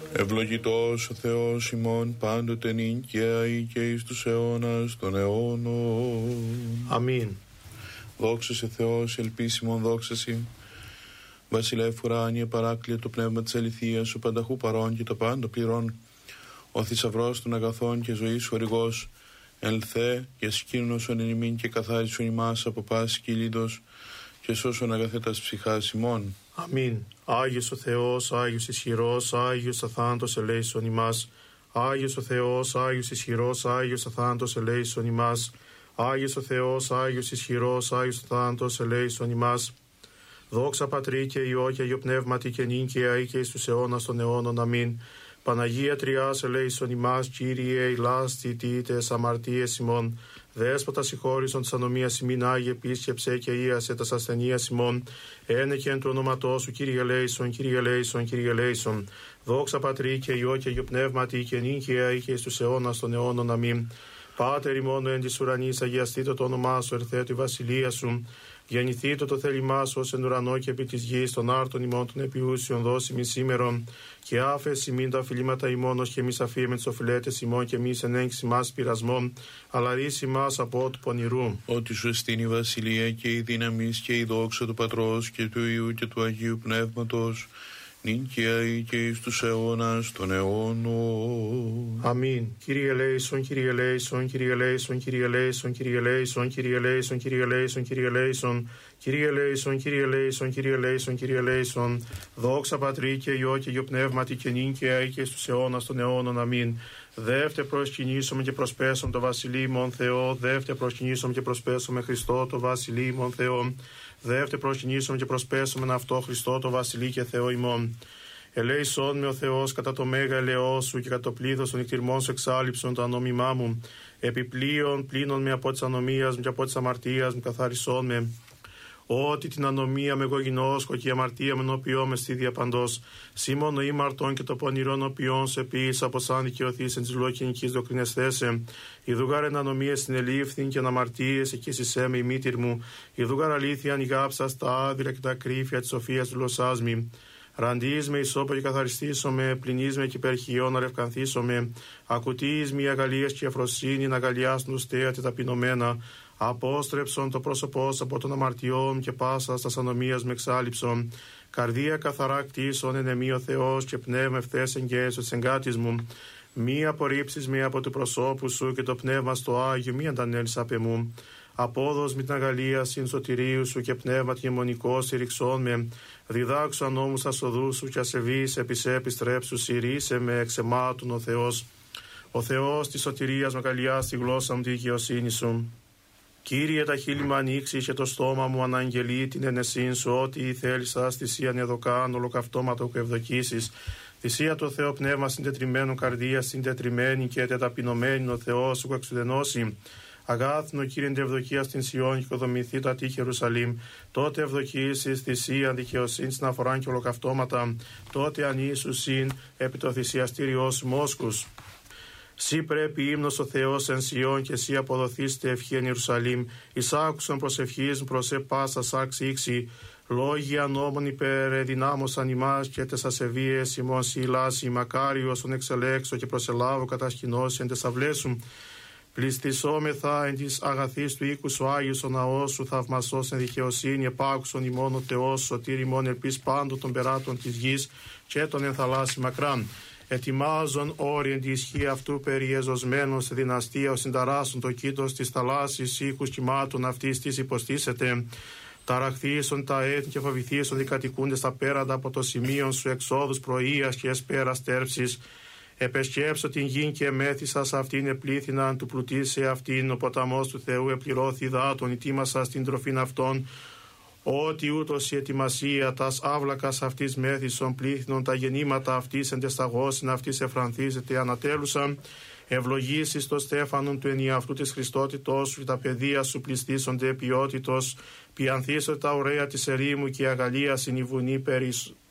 Ευλογητός ο Θεός ημών πάντοτε νυν και αεί και εις τους αιώνας των αιώνων. Αμήν. Δόξα σε Θεός, ελπίσιμον δόξα σοι. Βασιλεύ ουράνιε παράκλειο το πνεύμα της αληθείας σου πανταχού παρών και το πάντο πληρών. Ο θησαυρός των αγαθών και ζωής χορηγός. Ελθέ και σκήνωσον εν ημίν και καθάρισον ημάς από πάση κυλίδος και σώσον αγαθέτας ψυχάς ημών. Αμήν. Άγιος ο Θεός, Άγιος ισχυρός, Άγιος αθάνατος ελέησον ημάς. Άγιος ο Θεός, Άγιος ισχυρός, Άγιος αθάνατος ελέησον ημάς. Άγιος ο Θεός, Άγιος ισχυρός, Άγιος αθάνατος ελέησον ημάς. Δόξα Πατρί και Υιό και Αγιο Πνεύματι και νυν και αεί και εις τους αιώνας των αιώνων. Αμήν. Παναγία Τριάς ελέησον ημάς, Κύριε ηλάς θητείτες αμαρτίες ημών. Δέσποτα συγχώρησον της ανομίας ημίν, Άγιε επίσκεψε και ίασε τας ασθενείας ημών. Ένεκεν του ονόματός σου, Κύριε ελέησον, Κύριε ελέησον, Κύριε ελέησον. Δόξα Πατρί και Υιό και Αγιο Πνεύματι και νυν και αεί και εις τους αιώνας των αιώνων. Αμήν. Πάτερ ημών εν της ουρανής, αγιαστήτω το όνομά σου, ερθέτω η βασιλεία σου. Γεννηθήτω το θέλημά σου ως εν ουρανό και επί της γης, των άρτων ημών των επιούσιων δώσιμην σήμερον. Και άφες ημίν τα οφειλήματα ημών, ως και εμείς αφίεμεν τις οφειλέτες ημών, και εμείς εν έγκυς ημάς πειρασμών, αλλά ρίση ημάς από του πονηρού. Ότι σου εστίν η βασιλεία και η δύναμις και η δόξα του Πατρός και του Υιού και του Αγίου Πνεύματος, νυν και αεί και εις τους αιώνας των αιώνων. Αμήν. Κύριε ελέησον, Κύριε ελέησον, Κύριε ελέησον, Κύριε ελέησον, Κύριε ελέησον, Κύριε ελέησον, Κύριε ελέησον, Κύριε ελέησον, Κύριε ελέησον, Κύριε ελέησον, Κύριε ελέησον, Κύριε ελέησον. Δόξα Πατρί και Υιό και Αγιο Πνεύματι και νυν και αεί και εις τους αιώνας των αιώνων. Αμήν. Δεύτε προσκυνήσομεν και προσπέσομεν το Βασιλείο ημών Θεό. Δεύτε προσκυνήσομεν και προσπέσομεν Χριστό το Βασιλείο ημών Θεό. Δεύτε προσκυνήσομεν και προσπέσομεν αυτό Χριστό το Βασιλείο και Θεό ημών. Ελέησόν με ο Θεός κατά το μέγα ελαιό σου και κατά το πλήθος των νυχτηρμών σου εξάλληψον το ανόμημά μου. Επιπλέον πλύνον με από της ανομίας μου και από της αμαρτίας μου καθάρισόν με. Ότι την ανομία με εγώ γινώσκω και η αμαρτία με νοποιώ με στη διαπαντός. Σήμωνο ήμαρτον και το πονηρόν οποιόν σε ποιήσα από σαν δικαιωθείς εν της λογικηνικής δοκτρίνες θέσε. Ιδούγαρ εν ανομίες συνελήφθην και αναμαρτίες εκεί συσέ με η μήτηρ μου. Ιδούγαρ αλήθεια ανοιγάψα στα άδειρα και τα κρύφια της σοφίας του γλωσσάς μη. Ραντείς με ισόπο και καθαριστήσομαι, πλυνείς με και υπερχιών να ρευκανθήσομαι. Ακουτείς με αγαλίες και αφροσύνη να αγαλιάσουν τους θέατε ταπεινωμένα. Απόστρεψον το πρόσωπό από των αμαρτιών και πάσα στα ανομίας με εξάλληψον. Καρδία καθαρά κτίσον εν εμή ο Θεός και πνεύμα ευθές εγγέσω της εγκάτης μου. Μη απορρίψεις με από του προσώπου σου και το πνεύμα στο Άγιο μη αντανέλεις απ' εμού. Απόδος με την αγαλία συν σωτηρίου σου και πνεύμα τιμονικό στηριξών με. Διδάξου ανώμους ασοδούς σου και ασεβείς επισέ επιστρέψου συρρήσε με εξεμάτων ο Θεός. Ο Θεός της σωτηρίας με αγαλιά στη γλώσσα μου τη δικαιοσύνη σου. Κύριε, τα χείλη μου ανοίξει και το στόμα μου αναγγελεί την ενεσύν σου, ότι θέλεις σας θυσίαν εδωκάν ολοκαυτώματο που ευδοκίσεις. Θυσία το Θεό πνεύμα συντετριμένου καρδία, συντετριμένη και τεταπεινωμένη ο Θεός σου εξουδενώσει. Αγάθνο Κύριε ευδοκία στην Σιών και οικοδομηθεί το ατύχη Ιερουσαλήμ. Τότε ευδοκίσεις θυσία δικαιοσύνη στην αφορά και ολοκαυτώματα. Τότε ανήσου συν επί το θυσιαστήριό σου μόσκους. Σύ πρέπει ύμνος ο Θεός εν Σιών και σύ αποδοθήστε ευχή εν Ιερουσαλήμ. Εισάκουσον προσευχής προς πάσα σάξη ήξη. Λόγια νόμων υπερεδυνάμωσαν ημάς και τες ασεβίες ημών σύ λάση. Μακάριος τον εξελέξω και προσελάβω κατασκηνώσει εν τες αυλές πληστισόμεθα εν της αγαθής του οίκου σου Άγιος ο ναός σου θαυμασός εν δικαιοσύνη επάκουσον ημών ο Θεός σωτήρ ημών ελπίς πάντων των περάτων της γης και των εν θαλάσσι μακράν. Ετοιμάζον όριν τη ισχύ αυτού περιεζωσμένων σε δυναστεία ως συνταράσσον το κήτος της θαλάσσης οίκους κυμάτων αυτής της υποστήσετε. Ταραχθήσον τα έθνη και φοβηθήσον οι κατοικούντες τα πέραντα από το σημείο σου εξόδους πρωίας και εσπέρα στέρψης. Επεσκέψω την γη και μέθησα σε αυτήν επλήθυναν του πλουτίσε αυτήν. Ο ποταμός του Θεού επληρώθη δάτων, ετοίμασα στην τροφήν αυτών. Ότι ούτως η ετοιμασία τας άβλακας αυτής μέθησον πλήθυνον τα γεννήματα αυτής εντεσταγώσιν αυτής εφρανθίζεται ανατέλουσαν. Ευλογήσεις το στέφανον του ενιαυτού της Χριστότητός σου, τα παιδεία σου πληστήσονται ποιότητος, ποιανθήσονται τα ωραία της ερήμου και η αγαλία συνηβουνή